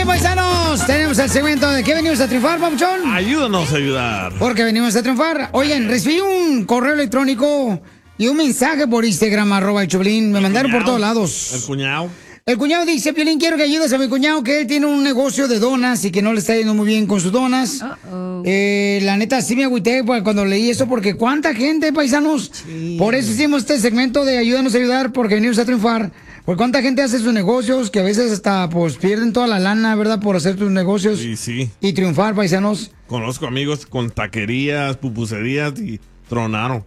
bien, paisanos, tenemos el segmento de ¿qué venimos a triunfar, papuchón? Ayúdanos a ayudar. Porque venimos a triunfar. Oigan, recibí un correo electrónico y un mensaje por Instagram, @el Choplin. Me mandaron por todos lados. El cuñado. El cuñado dice, Piolín, quiero que ayudes a mi cuñado, que él tiene un negocio de donas y que no le está yendo muy bien con sus donas. La neta, sí me agüité cuando leí eso, porque cuánta gente, paisanos. Sí. Por eso hicimos este segmento de ayúdanos a ayudar, porque venimos a triunfar. Porque cuánta gente hace sus negocios, que a veces hasta pues pierden toda la lana, ¿verdad? Por hacer tus negocios. Sí, sí. Y triunfar, paisanos. Conozco amigos con taquerías, pupuserías y tronaron.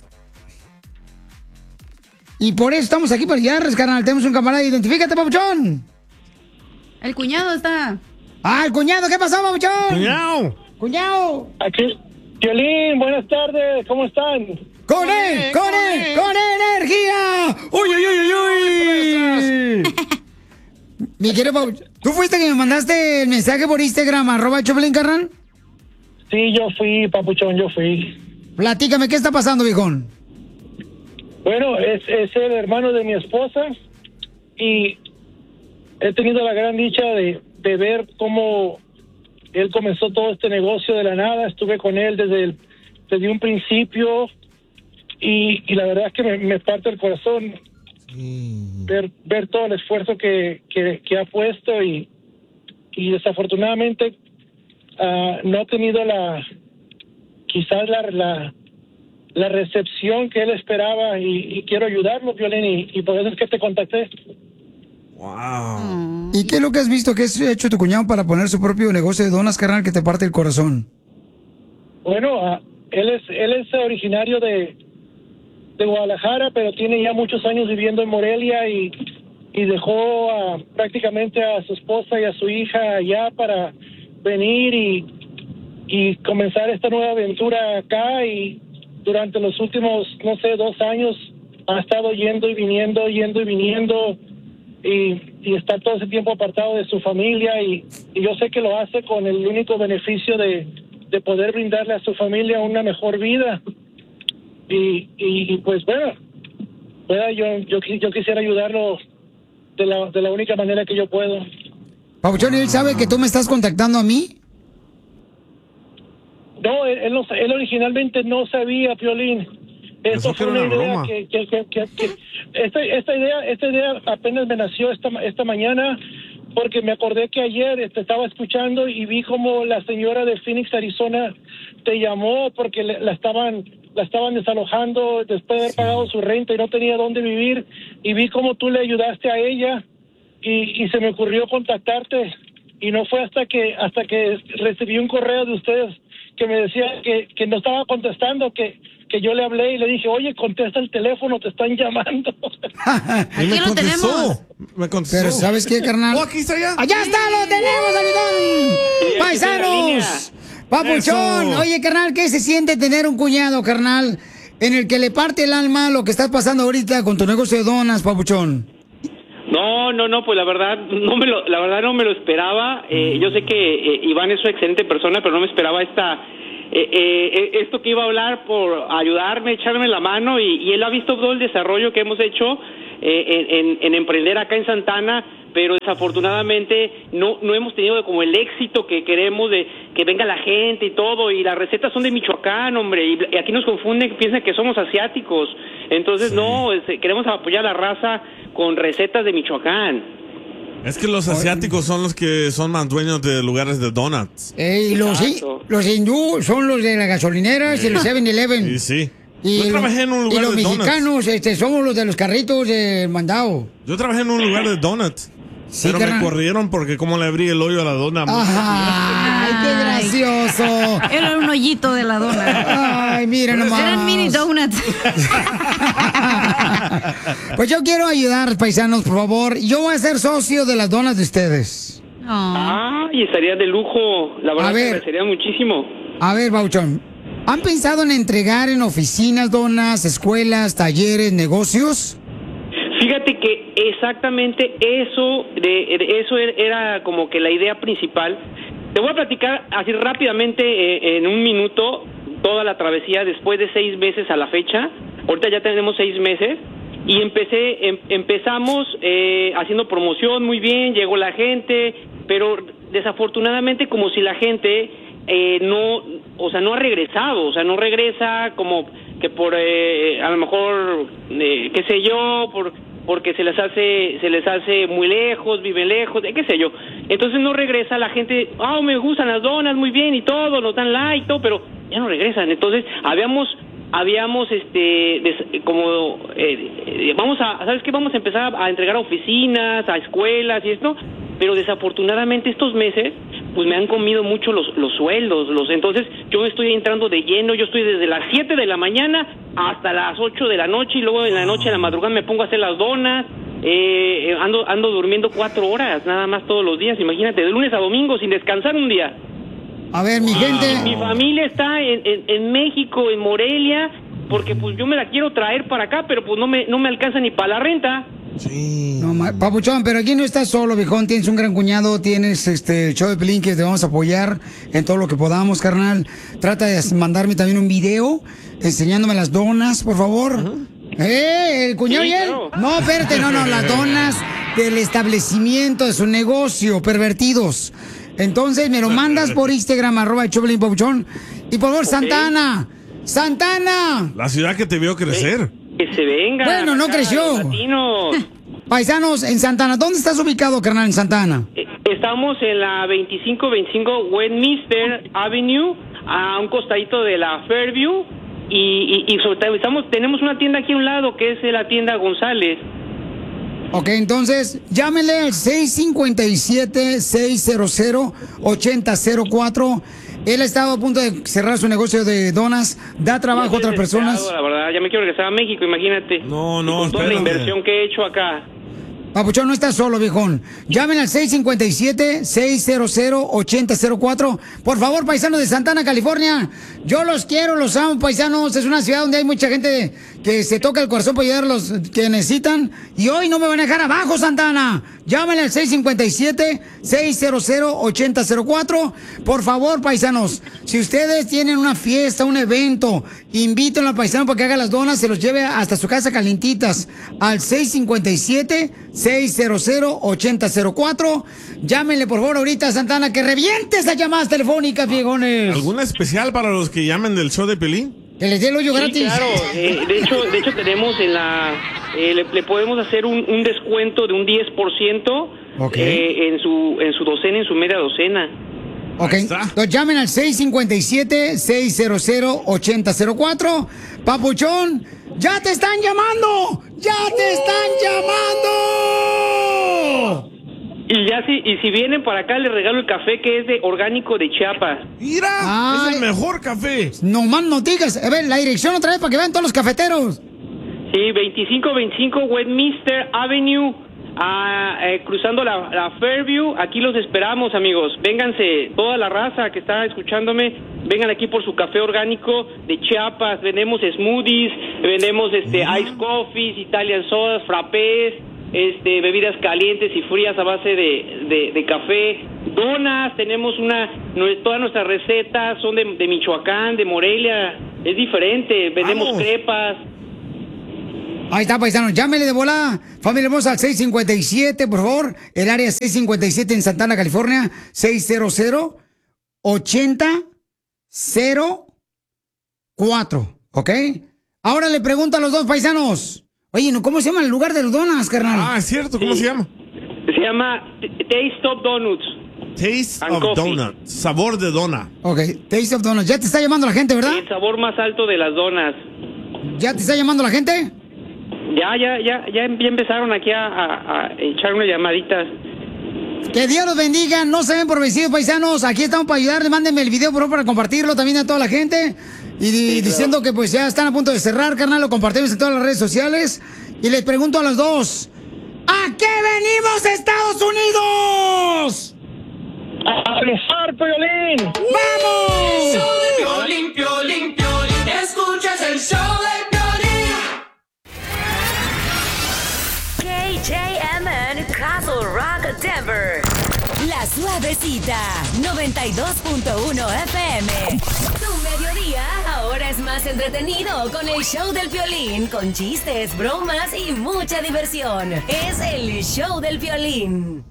Y por eso estamos aquí para ayudarles, carnal. Tenemos un camarada. Identifícate, papuchón. El cuñado está. Ah, el cuñado. ¿Qué pasó, papuchón? ¡Cuñado! ¡Cuñado! Aquí, Piolín, buenas tardes. ¿Cmo están? ¡Con energía! ¡Uy, uy, uy, uy! Mi querido papuchón, ¿tú fuiste que me mandaste el mensaje por Instagram, @Choplin, carnal? Sí, yo fui, papuchón, yo fui. Platícame, ¿qué está pasando, viejón? Bueno, es el hermano de mi esposa y he tenido la gran dicha de ver cómo él comenzó todo este negocio de la nada. Estuve con él desde un principio y la verdad es que me parte el corazón ver todo el esfuerzo que ha puesto y desafortunadamente no ha tenido quizás la recepción que él esperaba y quiero ayudarlo, Piolín, y por eso es que te contacté. Wow. ¿Y qué es lo que has visto que has hecho tu cuñado para poner su propio negocio de donas, carnal, que te parte el corazón? Bueno, él es originario de Guadalajara, pero tiene ya muchos años viviendo en Morelia y dejó prácticamente a su esposa y a su hija allá para venir y comenzar esta nueva aventura acá, y durante los últimos, 2 años ha estado yendo y viniendo y está todo ese tiempo apartado de su familia y yo sé que lo hace con el único beneficio de poder brindarle a su familia una mejor vida y pues bueno, yo quisiera ayudarlo de la única manera que yo puedo. Papuchón, ¿él sabe que tú me estás contactando a mí? No, él originalmente no sabía, Piolín. Esto fue una idea esta idea apenas me nació esta mañana, porque me acordé que ayer te estaba escuchando y vi como la señora de Phoenix, Arizona, te llamó porque la estaban desalojando después de haber pagado su renta y no tenía dónde vivir, y vi cómo tú le ayudaste a ella y se me ocurrió contactarte, y no fue hasta que recibí un correo de ustedes que me decía que no estaba contestando, que yo le hablé y le dije, oye, contesta el teléfono, te están llamando. Aquí lo tenemos. Me contestó. Pero ¿sabes qué, carnal? Oh, aquí está ya. ¡Allá está! ¡Lo tenemos, Alidón! ¡Paisanos! ¡Papuchón! Eso. Oye, carnal, ¿qué se siente tener un cuñado, carnal, en el que le parte el alma lo que estás pasando ahorita con tu negocio de donas, papuchón? No, pues la verdad no me lo esperaba. Yo sé que Iván es una excelente persona, pero no me esperaba esto que iba a hablar por ayudarme, echarme la mano, y él ha visto todo el desarrollo que hemos hecho en emprender acá en Santana, pero desafortunadamente no hemos tenido como el éxito que queremos, de que venga la gente y todo, y las recetas son de Michoacán, hombre, y aquí nos confunden, piensan que somos asiáticos. Entonces sí. Queremos apoyar a la raza con recetas de Michoacán. Es que los asiáticos son los que son más dueños de lugares de donuts. Los hindú son los de las gasolineras y los 7-Eleven. Sí. Y Yo trabajé en un lugar los de donuts. mexicanos somos los de los carritos de mandado. Yo trabajé en un lugar de donuts. Sí, pero carnal. me corrieron porque como le abrí el hoyo a la dona. ¡Ay, qué gracioso! Era un hoyito de la dona. Ay, mira nomás. Eran mini donuts. Pues yo quiero ayudar, paisanos, por favor. Yo voy a ser socio de las donas de ustedes. Y estaría de lujo. La verdad, A ver. que agradecería muchísimo. A ver, Bauchón, ¿han pensado en entregar en oficinas donas, escuelas, talleres, negocios? Fíjate que exactamente eso era como que la idea principal. Te voy a platicar así rápidamente en un minuto toda la travesía después de 6 meses a la fecha. Ahorita ya tenemos 6 meses y empezamos haciendo promoción muy bien, llegó la gente, pero desafortunadamente como si la gente no ha regresado, o sea, no regresa como que por a lo mejor qué sé yo, porque se les hace muy lejos, viven lejos, qué sé yo. Entonces no regresa la gente, me gustan las donas, muy bien y todo, nos dan like y todo, pero ya no regresan. Entonces habíamos ¿sabes qué? Vamos a empezar a entregar a oficinas, a escuelas y esto, pero desafortunadamente estos meses pues me han comido mucho los sueldos, entonces yo estoy entrando de lleno, yo estoy desde las 7 de la mañana hasta las 8 de la noche y luego en la noche, en la madrugada me pongo a hacer las donas, ando durmiendo 4 horas nada más todos los días, imagínate, de lunes a domingo sin descansar un día. A ver, mi gente... Mi familia está en México, en Morelia, porque pues yo me la quiero traer para acá, pero pues no me alcanza ni para la renta. Sí. No, papuchón, pero aquí no estás solo, viejón. Tienes un gran cuñado, tienes el show de Piolín que te vamos a apoyar en todo lo que podamos, carnal. Trata de mandarme también un video enseñándome las donas, por favor. ¿El cuñado y él? Claro. No, espérate, no, las donas del establecimiento de su negocio, pervertidos. Entonces me lo mandas por Instagram, @el papuchón. Y por favor, Santana. La ciudad que te vio crecer. Que se venga. Bueno, no creció. Latinos. Paisanos, en Santana. ¿Dónde estás ubicado, carnal, en Santana? Estamos en la 2525 Westminster Avenue, a un costadito de la Fairview. Y sobre todo tenemos una tienda aquí a un lado, que es la tienda González. Ok, entonces, llámenle al 657-600-8004. Él ha estado a punto de cerrar su negocio de donas, da trabajo a otras personas. La verdad, ya me quiero regresar a México, imagínate. No, con toda la inversión que he hecho acá. Papuchón, no estás solo, viejón. Llamen al 657-600-8004. Por favor, paisanos de Santana, California. Yo los quiero, los amo, paisanos. Es una ciudad donde hay mucha gente que se toca el corazón para ayudar a los que necesitan. Y hoy no me van a dejar abajo, Santana. Llámenle al 657-600-8004. Por favor, paisanos, si ustedes tienen una fiesta, un evento, invítenlo al paisano para que haga las donas, se los lleve hasta su casa calientitas. Al 657-600-8004. Llámenle, por favor, ahorita, Santana, que reviente esas llamadas telefónicas, viejones. ¿Alguna especial para los que llamen del show de Piolín? Que les dé el hoyo gratis. Claro, de hecho tenemos le podemos hacer un descuento de un 10%, okay, en su docena, en su media docena. Ok, entonces llamen al 657-600-8004. Papuchón, ¡ya te están llamando! ¡Ya te están llamando! Y si vienen para acá, les regalo el café que es de orgánico de Chiapas. ¡Mira! ¡Es el mejor café! No más no digas. A ver, la dirección otra vez para que vean todos los cafeteros. Sí, 2525 Westminster Avenue, cruzando la Fairview. Aquí los esperamos, amigos. Vénganse, toda la raza que está escuchándome, vengan aquí por su café orgánico de Chiapas. Vendemos smoothies, vendemos ice coffees, Italian sodas, frappés, bebidas calientes y frías a base de café, donas. Tenemos todas nuestras recetas son de Michoacán, de Morelia, es diferente. Vendemos crepas. Ahí está, paisano, llámele de volada. Familia hermosa, al 657, por favor. El área 657 en Santana, California. 600-8004. ¿Ok? Ahora le pregunto a los dos paisanos. Oye, ¿cómo se llama el lugar de los donas, carnal? Es cierto, ¿cómo se llama? Se llama Taste of Donuts. Taste of Donuts, sabor de dona. Ok, Taste of Donuts. Ya te está llamando la gente, ¿verdad? El sabor más alto de las donas. ¿Ya te está llamando la gente? Ya empezaron aquí a echar unas llamaditas. Que Dios los bendiga, no se ven por vencidos, paisanos. Aquí estamos para ayudarles. Mándenme el video, por favor, para compartirlo también a toda la gente. Y diciendo que pues ya están a punto de cerrar, carnal. Lo compartimos en todas las redes sociales. Y les pregunto a los dos: ¿a qué venimos, Estados Unidos? ¡A triunfar, Piolín! ¡Vamos! El show de Piolín, Piolín, Piolín. Escuchas el show de Piolín. KJMN Castle Rock, Denver. La Suavecita, 92.1 FM. Tu mediodía ahora es más entretenido con el show del Piolín, con chistes, bromas y mucha diversión. Es el show del Piolín.